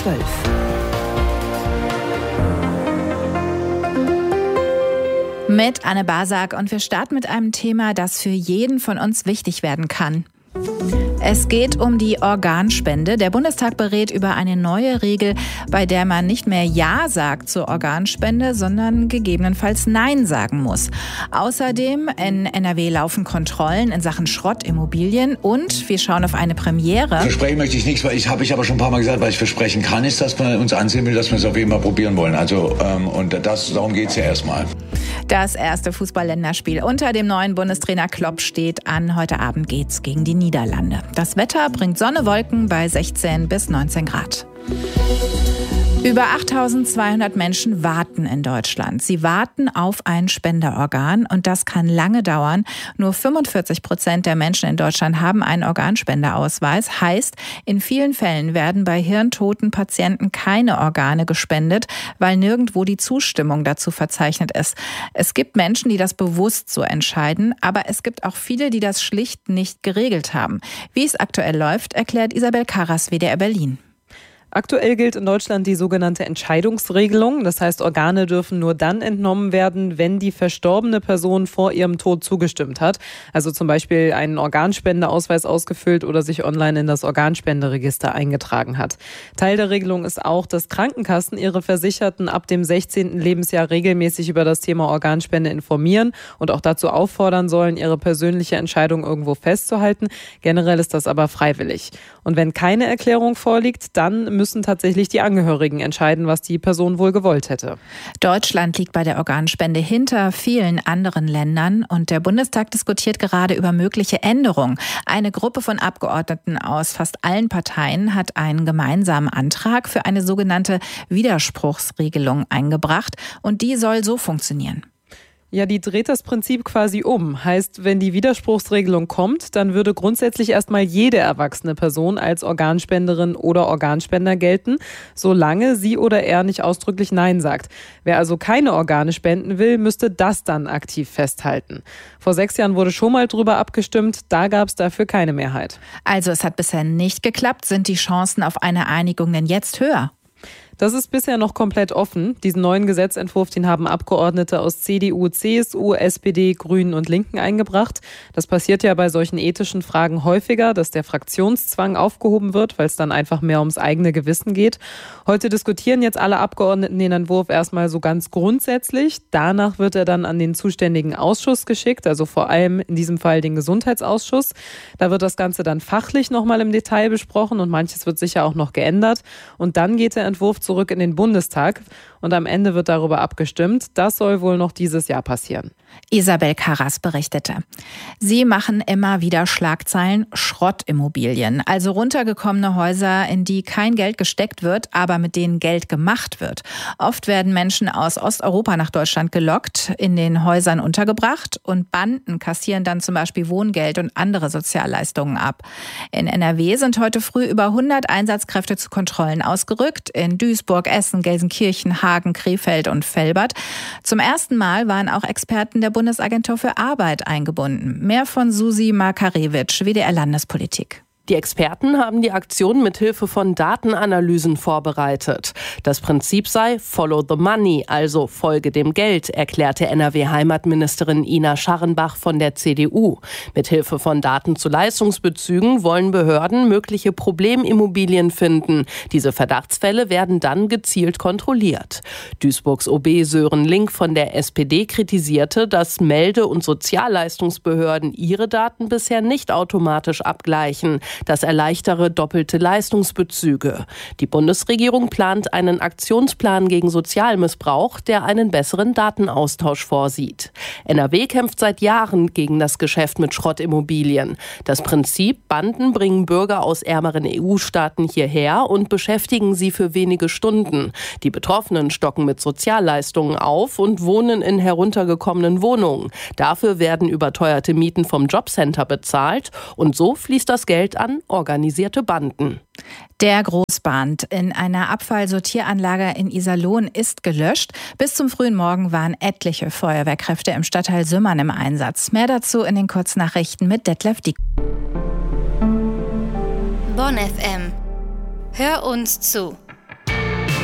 12. Mit Anne Basak und wir starten mit einem Thema, das für jeden von uns wichtig werden kann. Es geht um die Organspende. Der Bundestag berät über eine neue Regel, bei der man nicht mehr Ja sagt zur Organspende, sondern gegebenenfalls Nein sagen muss. Außerdem in NRW laufen Kontrollen in Sachen Schrottimmobilien und wir schauen auf eine Premiere. Versprechen möchte ich nichts, weil ich aber schon ein paar Mal gesagt, was ich versprechen kann, ist, dass man uns ansehen will, dass wir es auf jeden Fall probieren wollen. Darum geht es ja erstmal. Das erste Fußball-Länderspiel unter dem neuen Bundestrainer Klopp steht an. Heute Abend geht's gegen die Niederlande. Das Wetter bringt Sonne, Wolken bei 16 bis 19 Grad. Über 8.200 Menschen warten in Deutschland. Sie warten auf ein Spenderorgan und das kann lange dauern. Nur 45% der Menschen in Deutschland haben einen Organspendeausweis. Heißt, in vielen Fällen werden bei hirntoten Patienten keine Organe gespendet, weil nirgendwo die Zustimmung dazu verzeichnet ist. Es gibt Menschen, die das bewusst so entscheiden, aber es gibt auch viele, die das schlicht nicht geregelt haben. Wie es aktuell läuft, erklärt Isabel Karras, WDR Berlin. Aktuell gilt in Deutschland die sogenannte Entscheidungsregelung. Das heißt, Organe dürfen nur dann entnommen werden, wenn die verstorbene Person vor ihrem Tod zugestimmt hat. Also zum Beispiel einen Organspendeausweis ausgefüllt oder sich online in das Organspenderegister eingetragen hat. Teil der Regelung ist auch, dass Krankenkassen ihre Versicherten ab dem 16. Lebensjahr regelmäßig über das Thema Organspende informieren und auch dazu auffordern sollen, ihre persönliche Entscheidung irgendwo festzuhalten. Generell ist das aber freiwillig. Und wenn keine Erklärung vorliegt, dann müssen tatsächlich die Angehörigen entscheiden, was die Person wohl gewollt hätte. Deutschland liegt bei der Organspende hinter vielen anderen Ländern und der Bundestag diskutiert gerade über mögliche Änderungen. Eine Gruppe von Abgeordneten aus fast allen Parteien hat einen gemeinsamen Antrag für eine sogenannte Widerspruchsregelung eingebracht und die soll so funktionieren. Ja, die dreht das Prinzip quasi um. Heißt, wenn die Widerspruchsregelung kommt, dann würde grundsätzlich erstmal jede erwachsene Person als Organspenderin oder Organspender gelten, solange sie oder er nicht ausdrücklich Nein sagt. Wer also keine Organe spenden will, müsste das dann aktiv festhalten. Vor 6 Jahren wurde schon mal drüber abgestimmt, da gab es dafür keine Mehrheit. Also es hat bisher nicht geklappt. Sind die Chancen auf eine Einigung denn jetzt höher? Das ist bisher noch komplett offen. Diesen neuen Gesetzentwurf, den haben Abgeordnete aus CDU, CSU, SPD, Grünen und Linken eingebracht. Das passiert ja bei solchen ethischen Fragen häufiger, dass der Fraktionszwang aufgehoben wird, weil es dann einfach mehr ums eigene Gewissen geht. Heute diskutieren jetzt alle Abgeordneten den Entwurf erstmal so ganz grundsätzlich. Danach wird er dann an den zuständigen Ausschuss geschickt, also vor allem in diesem Fall den Gesundheitsausschuss. Da wird das Ganze dann fachlich nochmal im Detail besprochen und manches wird sicher auch noch geändert. Und dann geht der Entwurf zurück in den Bundestag und am Ende wird darüber abgestimmt. Das soll wohl noch dieses Jahr passieren. Isabel Karras berichtete. Sie machen immer wieder Schlagzeilen: Schrottimmobilien, also runtergekommene Häuser, in die kein Geld gesteckt wird, aber mit denen Geld gemacht wird. Oft werden Menschen aus Osteuropa nach Deutschland gelockt, in den Häusern untergebracht und Banden kassieren dann zum Beispiel Wohngeld und andere Sozialleistungen ab. In NRW sind heute früh über 100 Einsatzkräfte zu Kontrollen ausgerückt, in Duisburg, Essen, Gelsenkirchen, Hagen, Krefeld und Velbert. Zum ersten Mal waren auch Experten der Bundesagentur für Arbeit eingebunden. Mehr von Susi Makarewitsch, WDR Landespolitik. Die Experten haben die Aktion mit Hilfe von Datenanalysen vorbereitet. Das Prinzip sei Follow the Money, also folge dem Geld, erklärte NRW-Heimatministerin Ina Scharrenbach von der CDU. Mit Hilfe von Daten zu Leistungsbezügen wollen Behörden mögliche Problemimmobilien finden. Diese Verdachtsfälle werden dann gezielt kontrolliert. Duisburgs OB Sören Link von der SPD kritisierte, dass Melde- und Sozialleistungsbehörden ihre Daten bisher nicht automatisch abgleichen. Das erleichtere doppelte Leistungsbezüge. Die Bundesregierung plant einen Aktionsplan gegen Sozialmissbrauch, der einen besseren Datenaustausch vorsieht. NRW kämpft seit Jahren gegen das Geschäft mit Schrottimmobilien. Das Prinzip: Banden bringen Bürger aus ärmeren EU-Staaten hierher und beschäftigen sie für wenige Stunden. Die Betroffenen stocken mit Sozialleistungen auf und wohnen in heruntergekommenen Wohnungen. Dafür werden überteuerte Mieten vom Jobcenter bezahlt und so fließt das Geld an organisierte Banden. Der Großbrand in einer Abfallsortieranlage in Iserlohn ist gelöscht. Bis zum frühen Morgen waren etliche Feuerwehrkräfte im Stadtteil Sümmern im Einsatz. Mehr dazu in den Kurznachrichten mit Detlef Dieck. Bonn FM. Hör uns zu.